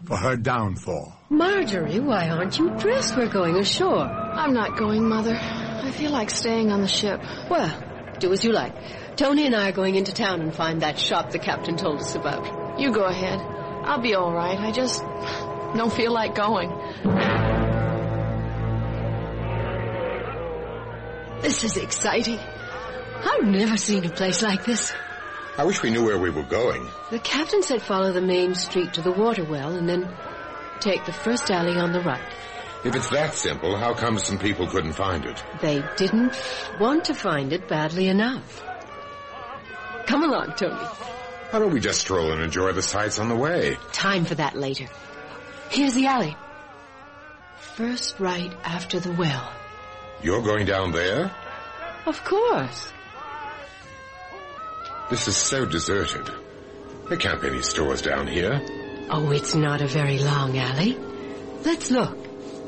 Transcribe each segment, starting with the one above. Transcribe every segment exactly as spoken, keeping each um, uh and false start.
for her downfall. Marjorie, why aren't you dressed? We're going ashore. I'm not going, Mother. I feel like staying on the ship. Well, do as you like. Tony and I are going into town and find that shop the captain told us about. You go ahead. I'll be all right. I just don't feel like going. This is exciting. I've never seen a place like this. I wish we knew where we were going. The captain said follow the main street to the water well and then take the first alley on the right. If it's that simple, how come some people couldn't find it? They didn't want to find it badly enough. Come along, Tony. Why don't we just stroll and enjoy the sights on the way? Time for that later. Here's the alley. First right after the well. You're going down there? Of course. This is so deserted. There can't be any stores down here. Oh, it's not a very long alley. Let's look.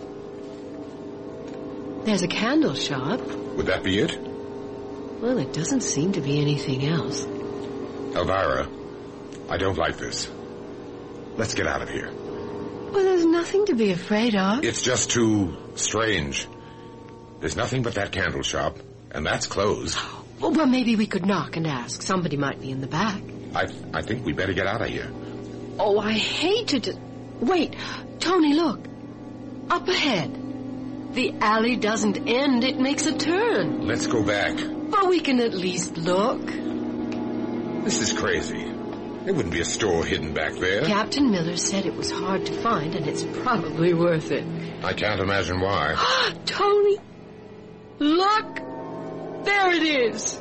There's a candle shop. Would that be it? Well, it doesn't seem to be anything else. Elvira, I don't like this. Let's get out of here. Well, there's nothing to be afraid of. It's just too strange. There's nothing but that candle shop, and that's closed. Well, well, maybe we could knock and ask. Somebody might be in the back. I I think we better get out of here. Oh, I hate to... D- Wait, Tony, look. Up ahead. The alley doesn't end, it makes a turn. Let's go back. But we can at least look. This is crazy. There wouldn't be a store hidden back there. Captain Miller said it was hard to find, and it's probably worth it. I can't imagine why. Tony, look! There it is!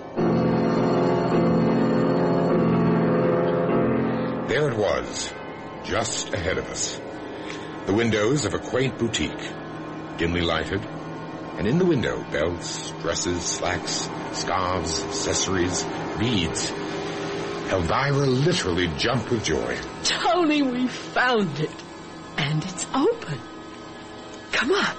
There it was, just ahead of us. The windows of a quaint boutique, dimly lighted, and in the window, belts, dresses, slacks, scarves, accessories, beads. Elvira literally jumped with joy. Tony, we found it. And it's open. Come on.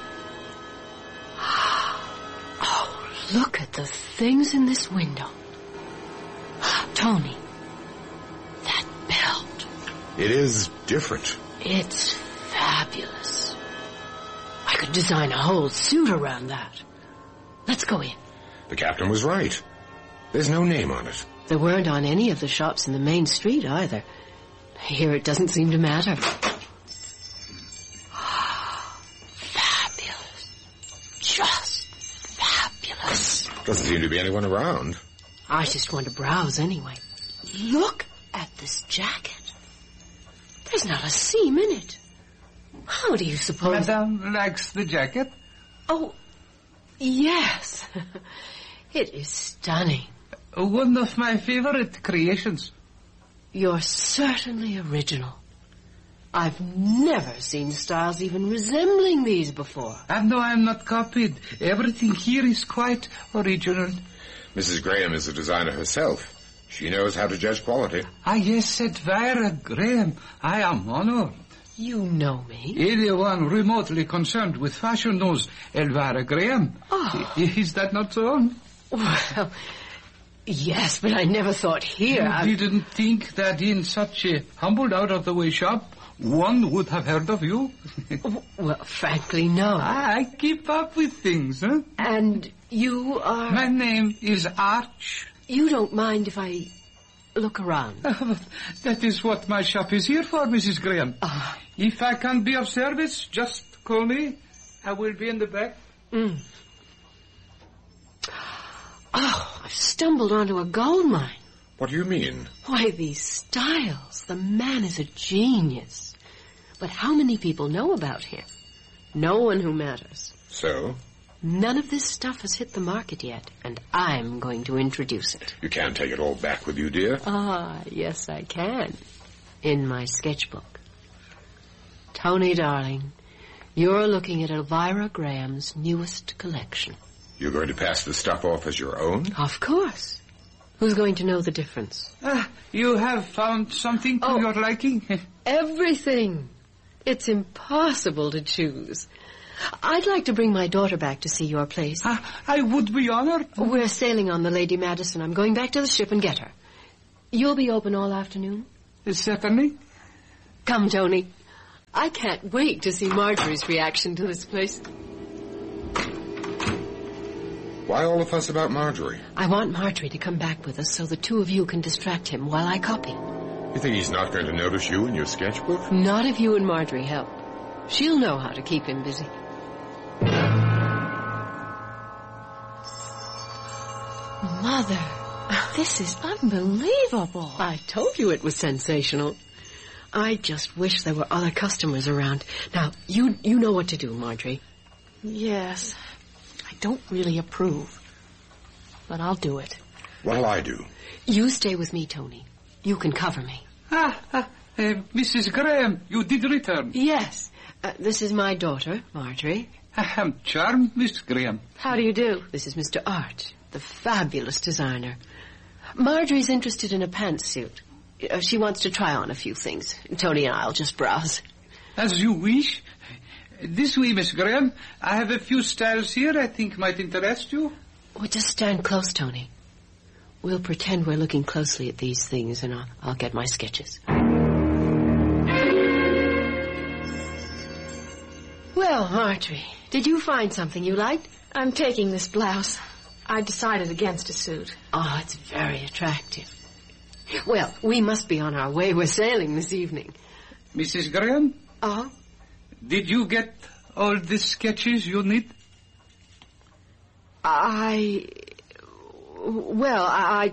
Oh, look at the things in this window. Tony, that belt. It is different. It's fabulous. I could design a whole suit around that. Let's go in. The captain was right. There's no name on it. There weren't on any of the shops in the main street either. Here it doesn't seem to matter. Fabulous. Just fabulous. Doesn't seem to be anyone around. I just want to browse anyway. Look at this jacket. There's not a seam in it. How do you suppose... Madame likes the jacket? Oh, yes. It is stunning. One of my favorite creations. You're certainly original. I've never seen styles even resembling these before. And no, I'm not copied. Everything here is quite original. Missus Graham is a designer herself. She knows how to judge quality. Ah, yes, Elvira Graham. I am honored. You know me. Anyone remotely concerned with fashion knows Elvira Graham. Oh. Is that not so? Well, yes, but I never thought here... You I... didn't think that in such a humble, out-of-the-way shop, one would have heard of you? Well, frankly, no. I keep up with things, huh? And you are... My name is Arch. You don't mind if I look around? That is what my shop is here for, Missus Graham. Uh, if I can be of service, just call me. I will be in the back. Mm. Oh, I've stumbled onto a gold mine. What do you mean? Why, these styles. The man is a genius. But how many people know about him? No one who matters. So? None of this stuff has hit the market yet, and I'm going to introduce it. You can't take it all back with you, dear. Ah, yes, I can. In my sketchbook. Tony, darling, you're looking at Elvira Graham's newest collection. You're going to pass the stuff off as your own? Of course. Who's going to know the difference? Ah, you have found something to oh, your liking? Everything. It's impossible to choose. I'd like to bring my daughter back to see your place. Ah, I would be honored. We're sailing on the Lady Madison. I'm going back to the ship and get her. You'll be open all afternoon? Certainly. Come, Tony. I can't wait to see Marjorie's reaction to this place. Why all the fuss about Marjorie? I want Marjorie to come back with us so the two of you can distract him while I copy. You think he's not going to notice you in your sketchbook? Not if you and Marjorie help. She'll know how to keep him busy. Mother, this is unbelievable. I told you it was sensational. I just wish there were other customers around. Now, you you know what to do, Marjorie. Yes. I don't really approve, but I'll do it. Well, I do. You stay with me, Tony. You can cover me. Ah, ah uh, Missus Graham, you did return. Yes. Uh, this is my daughter, Marjorie. I am charmed, Miss Graham. How do you do? This is Mister Art, the fabulous designer. Marjorie's interested in a pantsuit. Uh, she wants to try on a few things. Tony and I'll just browse. As you wish. This way, Miss Graham. I have a few styles here I think might interest you. Well, just stand close, Tony. We'll pretend we're looking closely at these things, and I'll, I'll get my sketches. Well, Marjorie, did you find something you liked? I'm taking this blouse. I decided against a suit. Oh, it's very attractive. Well, we must be on our way. We're sailing this evening. Missus Graham? Uh-huh. Did you get all the sketches you need? I... Well, I...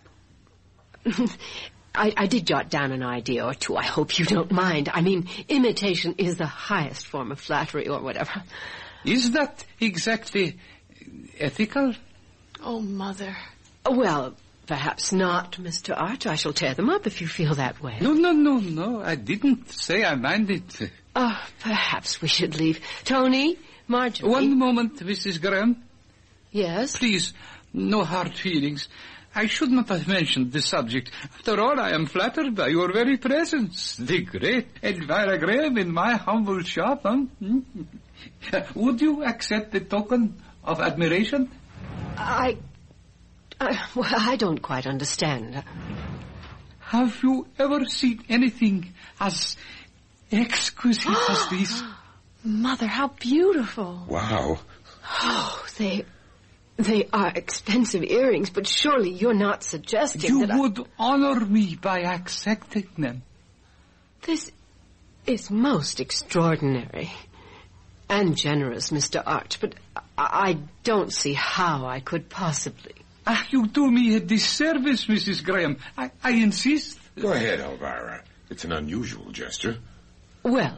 I, I did jot down an idea or two. I hope you don't mind. I mean, imitation is the highest form of flattery or whatever. Is that exactly ethical? Oh, Mother. Well, perhaps not, Mister Art. I shall tear them up if you feel that way. No, no, no, no. I didn't say I minded. Oh, perhaps we should leave. Tony, Marjorie... One moment, Missus Graham. Yes? Please, no hard feelings. I should not have mentioned the subject. After all, I am flattered by your very presence. The great Elvira Graham in my humble shop, huh? Would you accept the token of admiration? I... I... Well, I don't quite understand. Have you ever seen anything as exquisite as this? Mother, how beautiful. Wow. Oh, they... They are expensive earrings, but surely you're not suggesting you that You would I... honor me by accepting them. This is most extraordinary and generous, Mister Art, but I, I don't see how I could possibly... Ah, you do me a disservice, Missus Graham. I, I insist. Go ahead, Elvira. It's an unusual gesture. Well,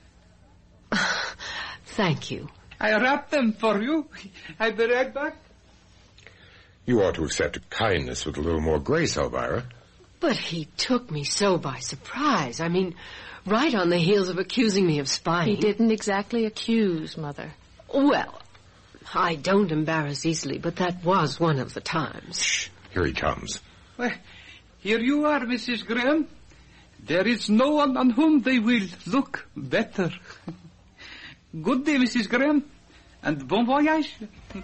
thank you. I wrapped them for you. I'll be right back. You ought to accept a kindness with a little more grace, Elvira. But he took me so by surprise. I mean, right on the heels of accusing me of spying. He didn't exactly accuse, Mother. Well, I don't embarrass easily, but that was one of the times. Shh. Here he comes. Well, here you are, Missus Graham. There is no one on whom they will look better. Good day, Missus Graham, and bon voyage.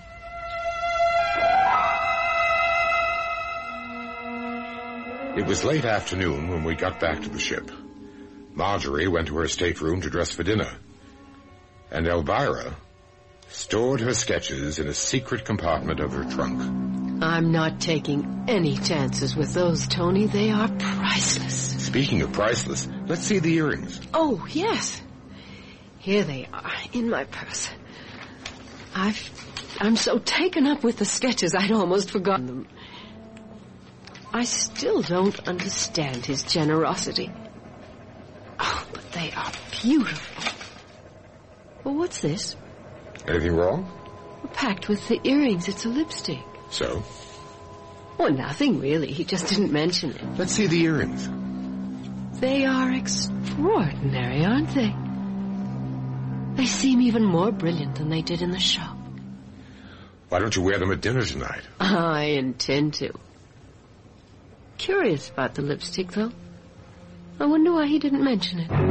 It was late afternoon when we got back to the ship. Marjorie went to her stateroom to dress for dinner, and Elvira stored her sketches in a secret compartment of her trunk. I'm not taking any chances with those, Tony. They are priceless. Speaking of priceless, let's see the earrings. Oh, yes. Here they are, in my purse. I've, I'm so taken up with the sketches, I'd almost forgotten them. I still don't understand his generosity. Oh, but they are beautiful. Well, what's this? Anything wrong? Packed with the earrings. It's a lipstick. So? Well, nothing really. He just didn't mention it. Let's see the earrings. They are extraordinary, aren't they? They seem even more brilliant than they did in the shop. Why don't you wear them at dinner tonight? I intend to. Curious about the lipstick, though. I wonder why he didn't mention it.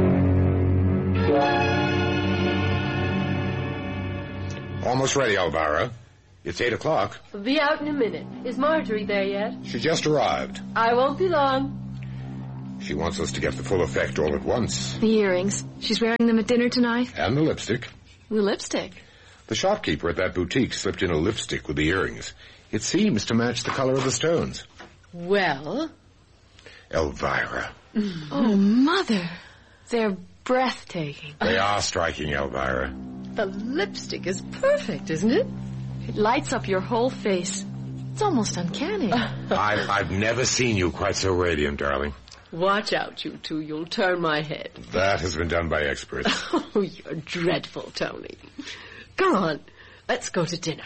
Almost ready, Elvira. It's eight o'clock. We'll be out in a minute. Is Marjorie there yet? She just arrived. I won't be long. She wants us to get the full effect all at once. The earrings. She's wearing them at dinner tonight? And the lipstick. The lipstick? The shopkeeper at that boutique slipped in a lipstick with the earrings. It seems to match the color of the stones. Well? Elvira. Oh, Mother. They're breathtaking. They are striking, Elvira. The lipstick is perfect, isn't it? It lights up your whole face. It's almost uncanny. I, I've never seen you quite so radiant, darling. Watch out, you two. You'll turn my head. That has been done by experts. Oh, you're dreadful, Tony. Come on. Let's go to dinner.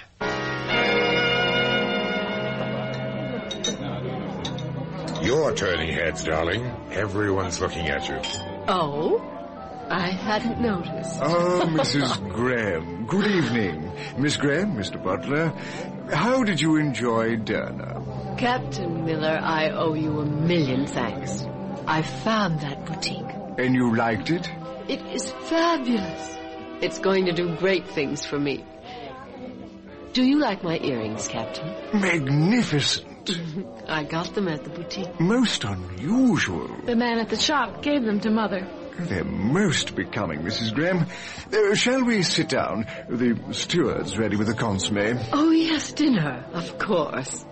You're turning heads, darling. Everyone's looking at you. Oh? I hadn't noticed. Oh, Missus Graham. Good evening. Miss Graham, Mister Butler. How did you enjoy Derna? Captain Miller, I owe you a million thanks. I found that boutique. And you liked it? It is fabulous. It's going to do great things for me. Do you like my earrings, Captain? Magnificent. I got them at the boutique. Most unusual. The man at the shop gave them to Mother. They're most becoming, Missus Graham. Uh, shall we sit down? The steward's ready with the consomme. Oh, yes, dinner, of course.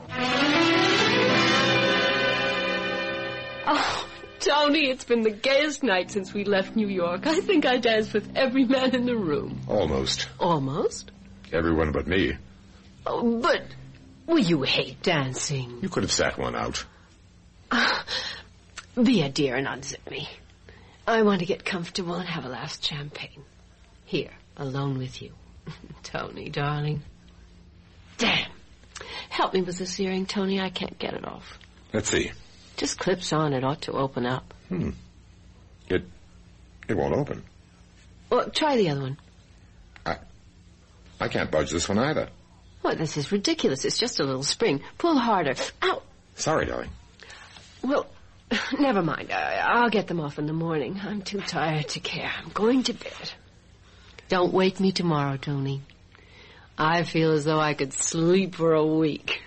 Oh, Tony, it's been the gayest night since we left New York. I think I danced with every man in the room. Almost. Almost? Everyone but me. Oh, but... Well, you hate dancing. You could have sat one out. Uh, be a dear and unzip me. I want to get comfortable and have a last champagne. Here, alone with you. Tony, darling. Damn. Help me with this earring, Tony. I can't get it off. Let's see. Just clips on. It ought to open up. Hmm. It... It won't open. Well, try the other one. I... I can't budge this one either. Well, this is ridiculous. It's just a little spring. Pull harder. Ow! Sorry, darling. Well, never mind. I, I'll get them off in the morning. I'm too tired to care. I'm going to bed. Don't wake me tomorrow, Tony. I feel as though I could sleep for a week.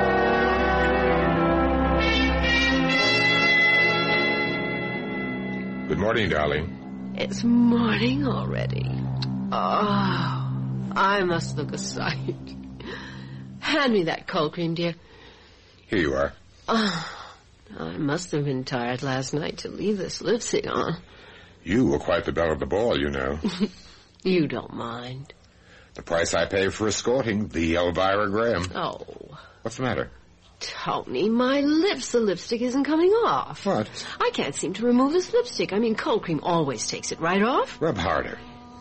Good morning, darling. It's morning already. Oh, I must look a sight. Hand me that cold cream, dear. Here you are. Oh, I must have been tired last night to leave this lipstick on. You were quite the belle of the ball, you know. You don't mind. The price I pay for escorting the Elvira Graham. Oh. What's the matter? Tony, my lips, the lipstick isn't coming off. What? I can't seem to remove this lipstick. I mean, cold cream always takes it right off. Rub harder.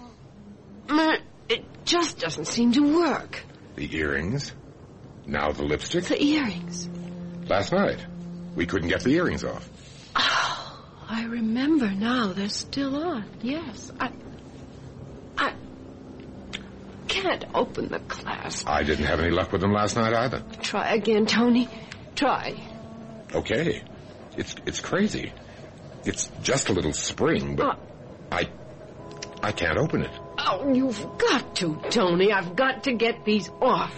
It just doesn't seem to work. The earrings. Now the lipstick. The earrings. Last night, we couldn't get the earrings off. Oh, I remember now. They're still on. Yes. I... I... can't open the clasp. I didn't have any luck with them last night either. Try again, Tony. Try. Okay. It's it's crazy. It's just a little spring, but Uh, I... I can't open it. Oh, you've got to, Tony. I've got to get these off.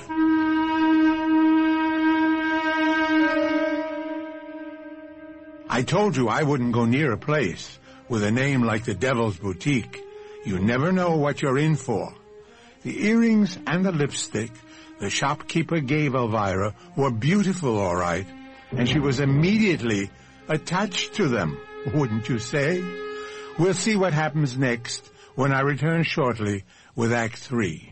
I told you I wouldn't go near a place with a name like the Devil's Boutique. You never know what you're in for. The earrings and the lipstick the shopkeeper gave Elvira were beautiful, all right, and she was immediately attached to them, wouldn't you say? We'll see what happens next when I return shortly with Act Three.